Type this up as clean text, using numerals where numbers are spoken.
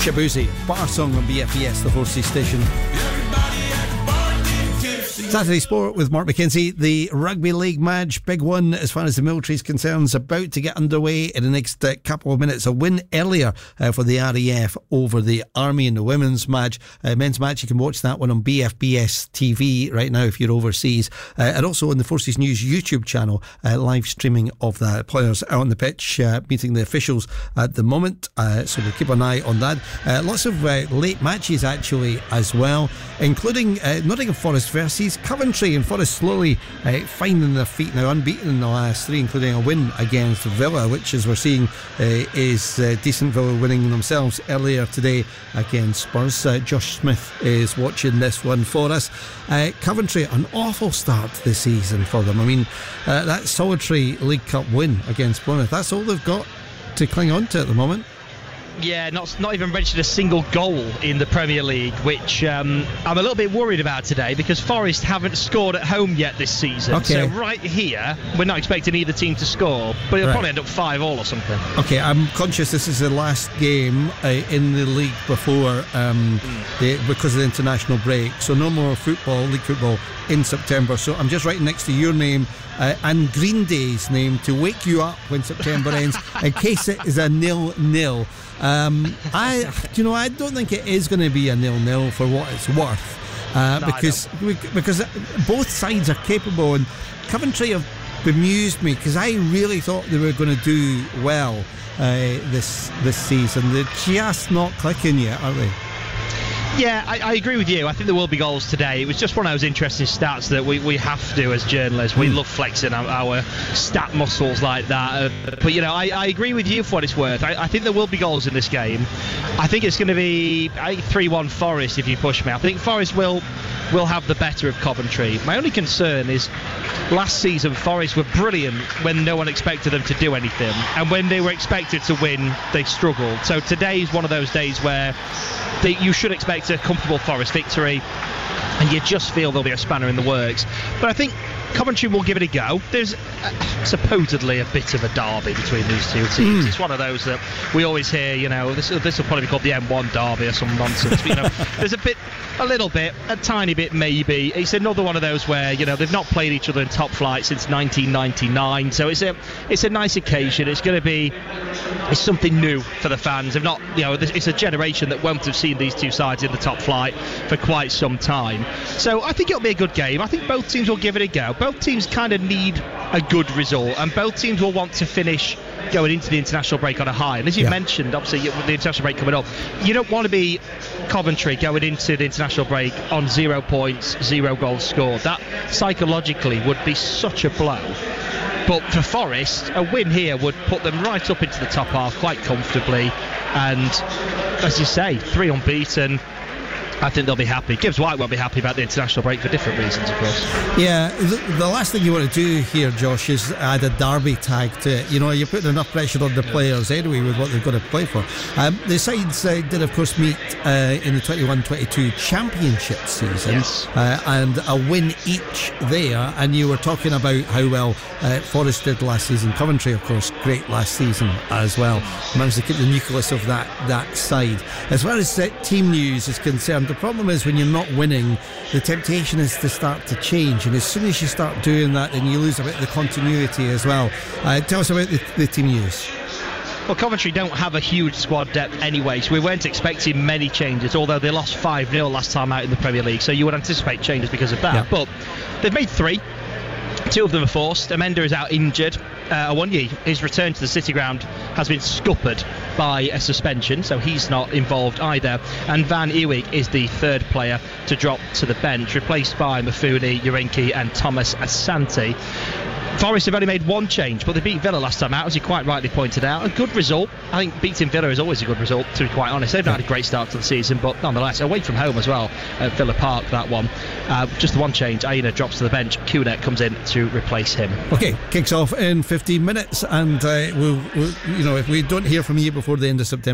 Shabuzi, Bar Song on BFBS, the Horsey station. Saturday Sport with Mark McKenzie. The rugby league match, big one as far as the military is concerned, is about to get underway in the next couple of minutes. A win earlier for the RAF over the Army in the women's match. Men's match, you can watch that one on BFBS TV right now if you're overseas. And also on the Forces News YouTube channel, live streaming of the players out on the pitch, meeting the officials at the moment. So we'll keep an eye on that. Lots of late matches actually as well, including Nottingham Forest versus Coventry, and Forest slowly finding their feet now, unbeaten in the last three, including a win against Villa, which, as we're seeing, is decent. Villa winning themselves earlier today against Spurs. Josh Smith is watching this one for us. Coventry, an awful start to the season for them. I mean, that solitary League Cup win against Bournemouth, that's all they've got to cling on to at the moment. Yeah, not even registered a single goal in the Premier League, which I'm a little bit worried about today because Forest haven't scored at home yet this season. Okay. So right here, we're not expecting either team to score, but it'll probably end up 5-5 or something. Okay, I'm conscious this is the last game in the league before because of the international break, so no more football, league football in September. So I'm just writing next to your name and Green Day's name to wake you up when September ends in case it is a 0-0. I don't think it is going to be a 0-0 for what it's worth, because both sides are capable, and Coventry have bemused me because I really thought they were going to do well this season. They're just not clicking yet, are they? Yeah, I agree with you. I think there will be goals today. It was just one of those interesting stats that we have to as journalists. We love flexing our stat muscles like that. But, I agree with you for what it's worth. I think there will be goals in this game. I think it's going to be 3-1 Forest if you push me. I think Forest will have the better of Coventry. My only concern is last season Forest were brilliant when no one expected them to do anything. And when they were expected to win, they struggled. So today's one of those days where you should expect a comfortable Forest victory, and you just feel there'll be a spanner in the works. But I think Coventry will give it a go. There's supposedly a bit of a derby between these two teams. It's one of those that we always hear, this will probably be called the M1 derby or some nonsense. But, there's a tiny bit maybe. It's another one of those where, they've not played each other in top flight since 1999. So it's a nice occasion. It's going to be something new for the fans. If not, it's a generation that won't have seen these two sides in the top flight for quite some time. So I think it'll be a good game. I think both teams will give it a go. Both teams kind of need a good result, and both teams will want to finish going into the international break on a high. And as you mentioned, obviously with the international break coming up, you don't want to be Coventry going into the international break on 0 points, 0 goals scored. That psychologically would be such a blow. But for Forest, a win here would put them right up into the top half quite comfortably, and as you say, 3 unbeaten. I think they'll be happy. Gibbs White won't be happy about the international break for different reasons, of course. Yeah, the last thing you want to do here, Josh, is add a derby tag to it. You're putting enough pressure on the players anyway with what they've got to play for. The sides did, of course, meet in the 21-22 championship season, and a win each there. And you were talking about how well Forest did last season. Coventry, of course, great last season as well. Managed to keep the nucleus of that side. As far as team news is concerned, the problem is when you're not winning, the temptation is to start to change, and as soon as you start doing that, then you lose a bit of the continuity as well. Tell us about the team news. Well, Coventry don't have a huge squad depth anyway, so we weren't expecting many changes, although they lost 5-0 last time out in the Premier League, so you would anticipate changes because of that. But they've made 3. 2 of them are forced. Amenda is out injured. Awonyi, his return to the City Ground has been scuppered by a suspension, so he's not involved either. And Van Ewijk is the third player to drop to the bench, replaced by Mafuni, Urenki and Thomas Asante. Forest have only made 1 change, but they beat Villa last time out, as you quite rightly pointed out. A good result. I think beating Villa is always a good result, to be quite honest. They've not had a great start to the season, but nonetheless, away from home as well at Villa Park, that one. Just the 1 change. Aina drops to the bench. Kuna comes in to replace him. Okay, kicks off in 15 minutes, and we'll if we don't hear from you before the end of September,